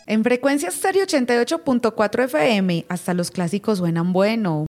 En frecuencia estéreo 88.4 FM, hasta los clásicos suenan bueno.